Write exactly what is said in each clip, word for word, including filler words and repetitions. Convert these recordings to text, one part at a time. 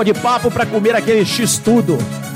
de papo pra comer aquele X-tudo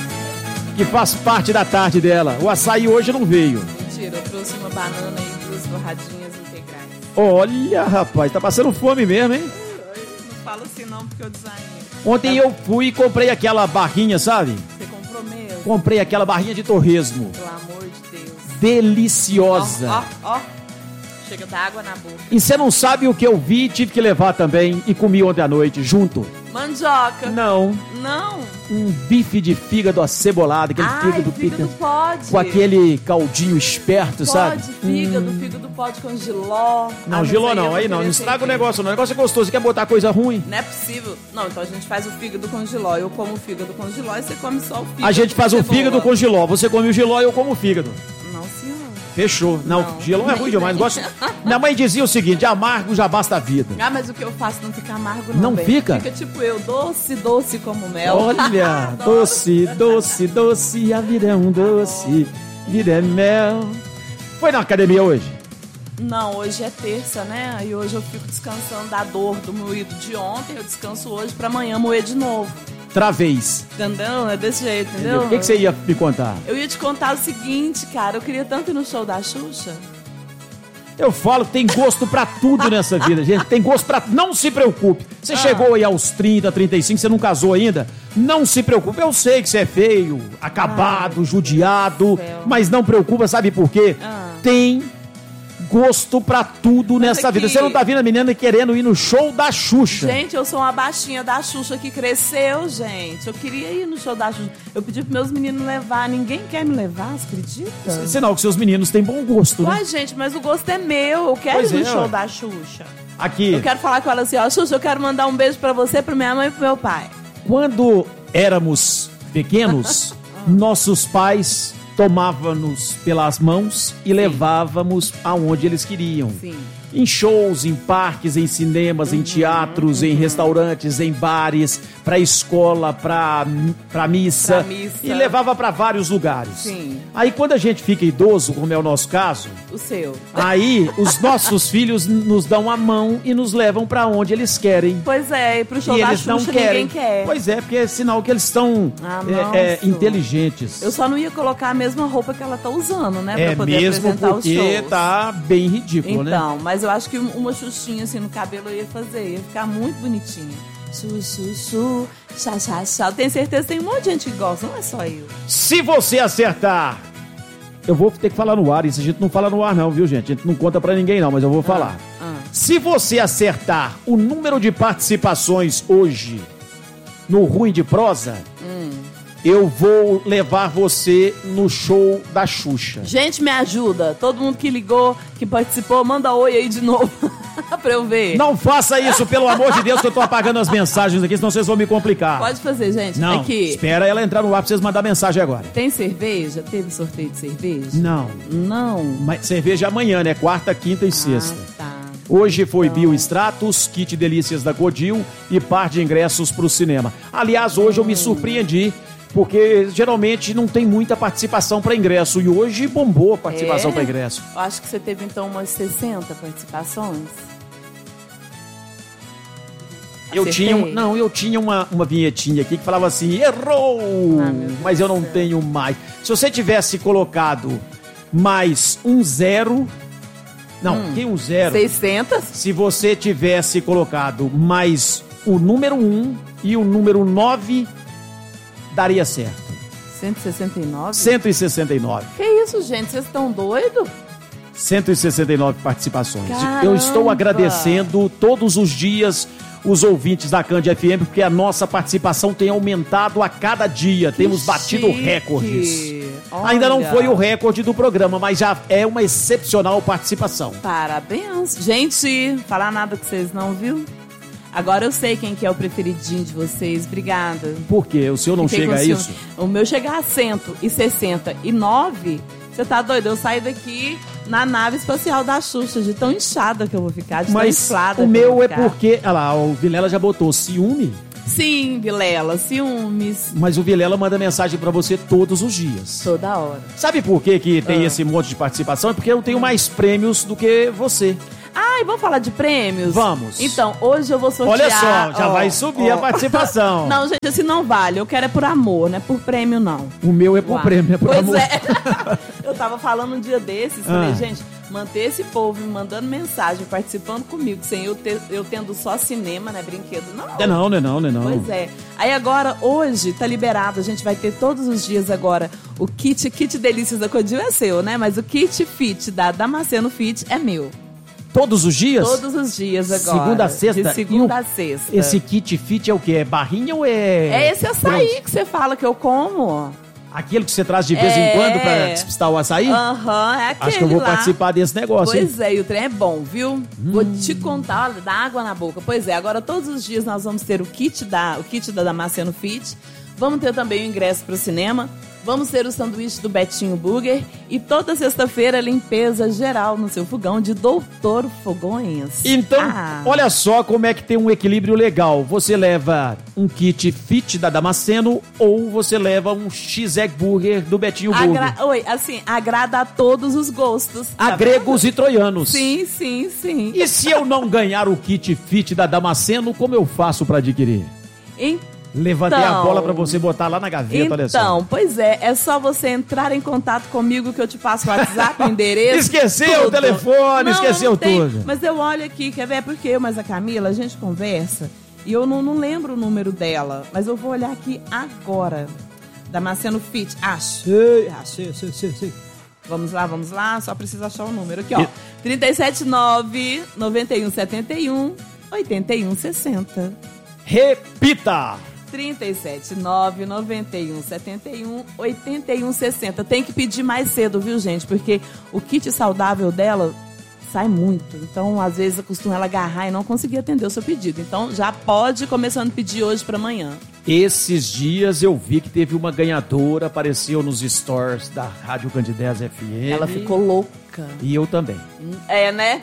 que faz parte da tarde dela. O açaí hoje não veio. Mentira, eu trouxe uma banana e duas torradinhas integrais. Olha, rapaz, tá passando fome mesmo, hein? Não fala assim não, porque eu desanimo. Ontem eu fui e comprei aquela barrinha, sabe? Você comprou mesmo? Comprei aquela barrinha de torresmo. Pelo amor de Deus. Deliciosa. Ó, ó, ó. Chega da água na boca. E você não sabe o que eu vi, tive que levar também e comi ontem à noite, junto. Mandioca. Não. Não. Um bife de fígado acebolado, aquele Ai, fígado fígado pica. pode. Com aquele caldinho esperto, Pode, sabe? fígado, Hum. fígado pode com giló. Não, Ah, giló mas não, eu aí não, não queria estraga o servir. negócio não. O negócio é gostoso, você quer botar coisa ruim? Não é possível. Não, então a gente faz o fígado com giló. Eu como o fígado com giló e você come só o fígado. A gente faz com o cebola. fígado com giló, você come o giló e eu como o fígado. Não, senhor. Fechou. Não, Não. giló é ruim demais. Gosto... Minha mãe dizia o seguinte, de amargo já basta a vida. Ah, mas o que eu faço não fica amargo não, Não bem. fica? Fica tipo eu, doce, doce como mel. Olha, doce, doce, doce, a vida é um doce, vida é mel. Foi na academia hoje? Não, hoje é terça, né? E hoje eu fico descansando da dor do moído de ontem. Eu descanso hoje pra amanhã moer de novo. Travês. Entendeu? É desse jeito, entendeu? O que, que você ia me contar? Eu ia te contar o seguinte, cara. Eu queria tanto ir no show da Xuxa. Eu falo que tem gosto pra tudo nessa vida, gente. Tem gosto pra... Não se preocupe. Você Ah. chegou aí aos trinta, trinta e cinco, você não casou ainda? Não se preocupe. Eu sei que você é feio, acabado, Ai, judiado. céu. Mas não preocupa, sabe por quê? Ah. Tem gosto pra tudo nessa aqui- vida. Você não tá vendo a menina querendo ir no show da Xuxa. Gente, eu sou uma baixinha da Xuxa que cresceu, gente. Eu queria ir no show da Xuxa. Eu pedi pros meus meninos levar. Ninguém quer me levar, você acredita? Sinal que seus meninos têm bom gosto, né? Uai, gente, mas o gosto é meu. Eu quero Pois ir no é, show ué. da Xuxa. Aqui, Eu quero falar com ela assim, ó, Xuxa, eu quero mandar um beijo pra você, pra minha mãe e pro meu pai. quando éramos pequenos, nossos pais tomavam-nos pelas mãos e levávamos aonde eles queriam. Sim. Em shows, em parques, em cinemas, em teatros, em restaurantes, em bares, pra escola, pra, pra missa. Pra missa. E levava pra vários lugares. Sim. Aí quando a gente fica idoso, como é o nosso caso, O seu. aí os nossos filhos nos dão a mão e nos levam pra onde eles querem. Pois é, e pro show E da eles Xuxa não querem. ninguém quer. Pois é, porque é sinal que eles estão Ah, é, é, nossa. inteligentes. Eu só não ia colocar a mesma roupa que ela tá usando, né? Pra É poder mesmo apresentar os porque shows. tá bem ridículo, né? Então, mas eu acho que uma xuxinha assim no cabelo eu ia fazer, ia ficar muito bonitinha. Chu, chu, chu, chá, chá, chá. Tenho certeza que tem um monte de gente que gosta, não é só eu. Se você acertar, eu vou ter que falar no ar. Isso a gente não fala no ar não, viu, gente? A gente não conta pra ninguém não, mas eu vou falar. ah. Se você acertar o número de participações hoje no Ruim de Prosa, Hum. eu vou levar você no show da Xuxa. Gente, me ajuda. Todo mundo que ligou, que participou, manda oi aí de novo pra eu ver. Não faça isso, pelo amor de Deus, que eu tô apagando as mensagens aqui, senão vocês vão me complicar. Pode fazer, gente. Não, Aqui. espera ela entrar no ar pra vocês mandar mensagem agora. Tem cerveja? Teve sorteio de cerveja? Não, Não. mas cerveja amanhã, né? Quarta, quinta e sexta. Ah, tá. Hoje foi Então. Biostratos, kit delícias da Godil e par de ingressos pro cinema. Aliás, hoje eu me surpreendi, porque geralmente não tem muita participação para ingresso e hoje bombou a participação É? para ingresso. Eu acho que você teve então umas sessenta participações. Eu Acertei? tinha, um- não, eu tinha uma, uma vinhetinha aqui que falava assim, errou, Ah, meu Deus mas eu não do céu. tenho mais. Se você tivesse colocado mais um zero, não, Hum. que um zero? seiscentas? Se você tivesse colocado mais o número um e o número nove, daria certo. cento e sessenta e nove? cento e sessenta e nove. Que isso, gente? Vocês estão doidos? cento e sessenta e nove participações. Caramba! Eu estou agradecendo todos os dias os ouvintes da Cand F M, porque a nossa participação tem aumentado a cada dia. Temos batido chique! recordes. Ainda não Olha. foi o recorde do programa, mas já é uma excepcional participação. Parabéns. Gente, falar nada com vocês não, viu? Agora eu sei quem que é o preferidinho de vocês. Obrigada. Por quê? O senhor não Fiquei chega com a ciúme. isso? O meu chega a cento e sessenta e nove. Você tá doido? Eu saio daqui na nave espacial da Xuxa, de tão inchada que eu vou ficar, de tão Mas inflada o que eu vou meu é ficar. porque... Olha lá, o Vilela já botou ciúme, Sim, Vilela, ciúmes. mas o Vilela manda mensagem pra você todos os dias. Toda hora. Sabe por que, que tem Ah. esse monte de participação? É porque eu tenho mais prêmios do que você. Ai, vamos falar de prêmios? Vamos. Então, hoje eu vou sortear... Olha só, já ó, vai subir ó. a participação. Não, gente, assim não vale. Eu quero é por amor, não é por prêmio, não. O meu é por Uau. prêmio, é por pois amor. É. Eu tava falando um dia desses, falei, Ah. gente, manter esse povo me mandando mensagem, participando comigo, sem eu, ter, eu tendo só cinema, né, brinquedo, não. É não, não é não, não é não. Pois é. Aí agora, hoje, tá liberado, a gente vai ter todos os dias agora o kit, kit Delícias da Codil é seu, né? Mas o kit fit da Damasceno Fit é meu. Todos os dias? Todos os dias agora. Segunda a sexta? De segunda E o- a sexta. Esse kit fit é o quê? É barrinha ou é... É esse açaí que você fala que eu como. Aquilo que você traz de vez É. em quando pra despistar o açaí? Aham, é aquele Acho que eu vou lá. participar desse negócio, hein? Pois é, e o trem é bom, viu? Vou te contar, olha, dá água na boca. Pois é, agora todos os dias nós vamos ter o kit da, o kit da Damasceno Fit. Vamos ter também o ingresso pro cinema. Vamos ter o sanduíche do Betinho Burger. E toda sexta-feira, limpeza geral no seu fogão de Doutor Fogões. Então, Ah. olha só como é que tem um equilíbrio legal. Você leva um kit fit da Damasceno ou você leva um X-Egg Burger do Betinho Burger. Agra... Oi, assim, agrada a todos os gostos. A Tá gregos e troianos. Sim, sim, sim. E se eu não ganhar o kit fit da Damasceno, como eu faço pra adquirir? Então, Levantei a bola pra você botar lá na gaveta, olha só. Então, pois é, é só você entrar em contato comigo que eu te passo o WhatsApp, o endereço. Esqueceu tudo. o telefone, Não, esqueceu não tem. tudo. Mas eu olho aqui, quer ver? Porque eu, mas a Camila, a gente conversa e eu não, não lembro o número dela, mas eu vou olhar aqui agora. Damasceno Fit, acho. Sei, ah, sei, sei, sei, sei. Vamos lá, vamos lá, só preciso achar o número aqui, ó. três sete nove, nove um sete um, oito um seis zero. Repita! três sete nove, nove um sete um, oito um seis zero. Tem que pedir mais cedo, viu, gente? Porque o kit saudável dela sai muito. Então, às vezes, costuma ela agarrar e não conseguir atender o seu pedido. Então, já pode começando a pedir hoje para amanhã. Esses dias eu vi que teve uma ganhadora, apareceu nos stores da Rádio Candidez F M. Ela ficou louca. E eu também. É, né?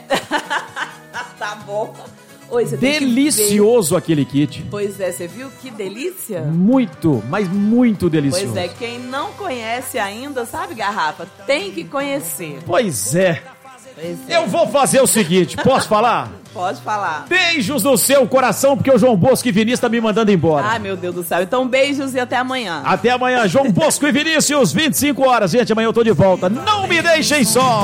Tá bom. Oi, você tem que ver. Delicioso aquele kit. Pois é, você viu que delícia? Muito, mas muito delicioso. Pois é, quem não conhece ainda, sabe, Garrafa? Tem que conhecer. Pois é. Pois é. Eu vou fazer o seguinte, posso falar? Pode falar. Beijos no seu coração, porque o João Bosco e Vinícius tá me mandando embora. Ai, meu Deus do céu. Então, beijos e até amanhã. Até amanhã, João Bosco e Vinícius, vinte e cinco horas. Gente, amanhã eu tô de volta. Não me deixem só.